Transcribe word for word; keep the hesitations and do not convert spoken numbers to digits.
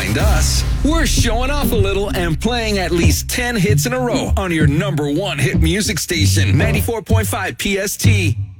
Find us. We're showing off a little and playing at least ten hits in a row on your number one hit music station, ninety-four point five P S T.